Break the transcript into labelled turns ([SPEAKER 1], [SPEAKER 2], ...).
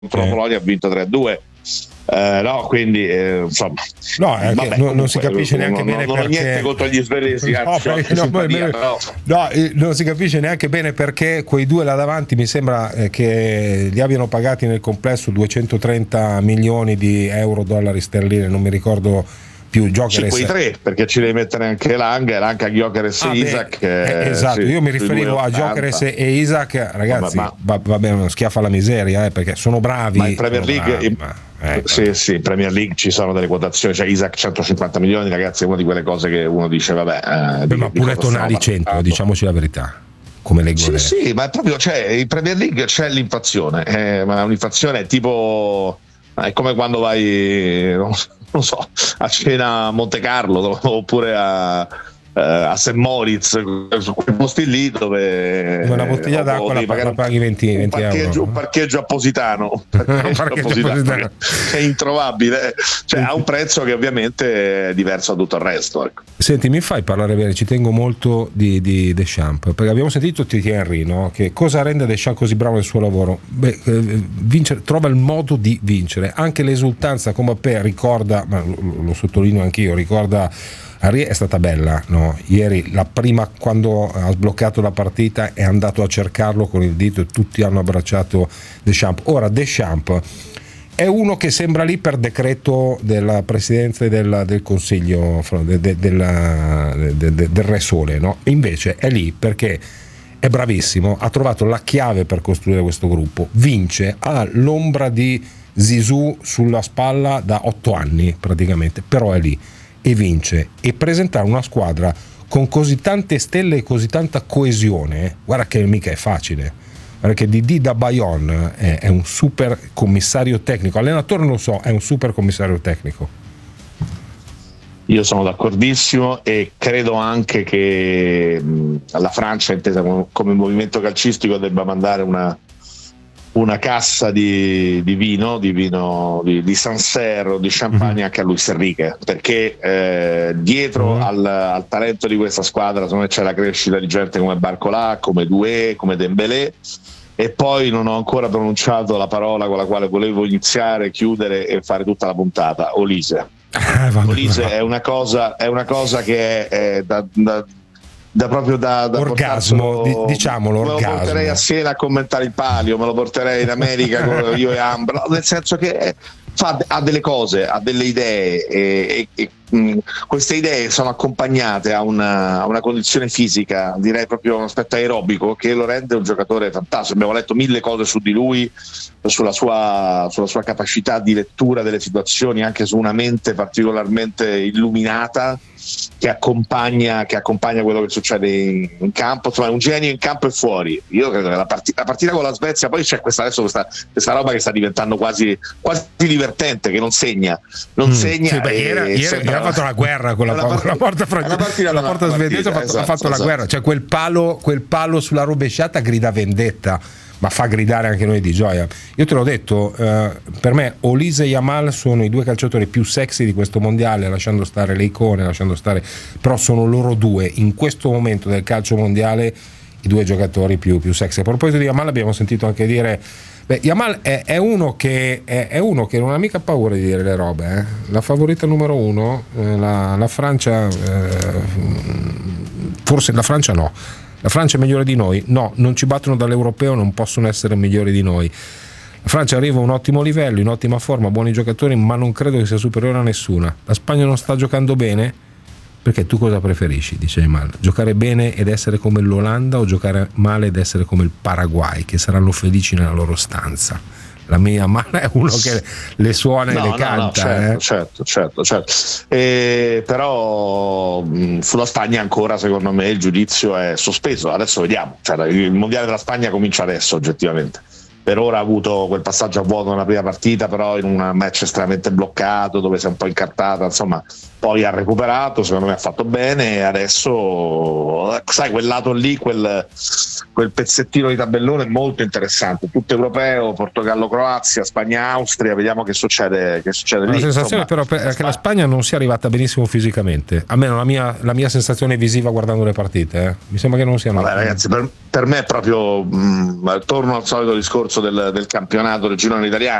[SPEAKER 1] la Polonia ha vinto 3-2. No, quindi insomma,
[SPEAKER 2] no, vabbè, non si capisce neanche bene
[SPEAKER 1] non
[SPEAKER 2] perché.
[SPEAKER 1] Ho niente contro gli svedesi,
[SPEAKER 2] non si capisce neanche bene perché quei due là davanti mi sembra che li abbiano pagati nel complesso 230 milioni di euro, dollari sterline, non mi ricordo più. Gyökeres,
[SPEAKER 1] quei tre, perché ci devi mettere anche Lang, Gyökeres e Isak.
[SPEAKER 2] Esatto,
[SPEAKER 1] sì,
[SPEAKER 2] io mi riferivo a Gyökeres e Isak, ragazzi, va bene, schiaffa la miseria, perché sono bravi.
[SPEAKER 1] Ma in Premier League sì, in Premier League ci sono delle quotazioni, cioè Isak 150 milioni, ragazzi, è una di quelle cose che uno dice vabbè,
[SPEAKER 2] ma pure Tonali 100, diciamoci la verità. Come leggo
[SPEAKER 1] sì, ma è proprio, cioè, in Premier League c'è l'inflazione, ma un'inflazione tipo, è come quando vai, non so, a cena a Monte Carlo oppure a St. Moritz, su quei posti lì dove
[SPEAKER 2] una bottiglia d'acqua la paghi 20 euro.
[SPEAKER 1] Un parcheggio appositano, è introvabile, cioè ha un prezzo che ovviamente è diverso da tutto il resto, ecco.
[SPEAKER 2] Senti, mi fai parlare bene, ci tengo molto di Deschamps, perché abbiamo sentito Thierry Henry, no? Che cosa rende Deschamps così bravo nel suo lavoro? Vincere, trova il modo di vincere, anche l'esultanza come ricorda, ma lo sottolineo anch'io, ricorda Henry, è stata bella, no? Ieri la prima, quando ha sbloccato la partita, è andato a cercarlo con il dito e tutti hanno abbracciato Deschamps. Ora Deschamps è uno che sembra lì per decreto della presidenza del consiglio del Re Sole, no? Invece è lì perché è bravissimo, ha trovato la chiave per costruire questo gruppo, vince, ha l'ombra di Zizou sulla spalla da 8 anni praticamente, però è lì e vince. E presentare una squadra con così tante stelle e così tanta coesione, guarda che mica è facile, perché Didi da Bayonne è un super commissario tecnico, allenatore non lo so, è un super commissario tecnico.
[SPEAKER 1] Io sono d'accordissimo e credo anche che la Francia, intesa come movimento calcistico, debba mandare una cassa di vino di Sancerre, di champagne anche a Luis Enrique, perché dietro al talento di questa squadra secondo me c'è la crescita di gente come Barcola, come Doué, come Dembélé, e poi non ho ancora pronunciato la parola con la quale volevo iniziare, chiudere e fare tutta la puntata: Olise. Olise è una cosa che è da proprio da
[SPEAKER 2] orgasmo, diciamolo,
[SPEAKER 1] me lo porterei a Siena a commentare il Palio, me lo porterei in America con io e Ambra, nel senso che ha delle cose, ha delle idee e queste idee sono accompagnate a una condizione fisica, direi proprio un aspetto aerobico, che lo rende un giocatore fantastico. Abbiamo letto 1000 cose su di lui, sulla sua capacità di lettura delle situazioni, anche su una mente particolarmente illuminata che accompagna quello che succede in campo. Insomma, è un genio in campo e fuori. Io credo che la partita con la Svezia, poi c'è questa roba che sta diventando quasi divertente, che non segna
[SPEAKER 2] sì, ieri ha fatto la guerra con la porta svedese, ha fatto la guerra, cioè quel palo sulla rovesciata grida vendetta, ma fa gridare anche noi di gioia. Io te l'ho detto, per me Olise e Yamal sono i due calciatori più sexy di questo mondiale, lasciando stare le icone, però sono loro due in questo momento del calcio mondiale i due giocatori più sexy. A proposito di Yamal, abbiamo sentito anche dire, Yamal è uno che non ha mica paura di dire le robe, La favorita numero uno, la Francia, forse la Francia no. La Francia è migliore di noi? No, non ci battono dall'europeo, non possono essere migliori di noi. La Francia arriva a un ottimo livello, in ottima forma, buoni giocatori, ma non credo che sia superiore a nessuna. La Spagna non sta giocando bene? Perché tu cosa preferisci, dice Yamal? Giocare bene ed essere come l'Olanda o giocare male ed essere come il Paraguay, che saranno felici nella loro stanza? La mia mano è uno che le suona e le canta.
[SPEAKER 1] Certo. Però sulla Spagna ancora, secondo me, il giudizio è sospeso. Adesso vediamo. Cioè, il mondiale della Spagna comincia adesso, oggettivamente. Per ora ha avuto quel passaggio a vuoto nella prima partita, però in un match estremamente bloccato, dove si è un po' incartata, insomma, poi ha recuperato, secondo me ha fatto bene, e adesso sai, quel lato lì, quel pezzettino di tabellone è molto interessante, tutto europeo, Portogallo-Croazia, Spagna-Austria, vediamo che succede lì.
[SPEAKER 2] La sensazione però è che la Spagna non sia arrivata benissimo fisicamente, almeno la mia sensazione visiva guardando le partite, mi sembra che non siano.
[SPEAKER 1] Vabbè, ragazzi, per me è proprio torno al solito discorso corso del campionato del girone italiano.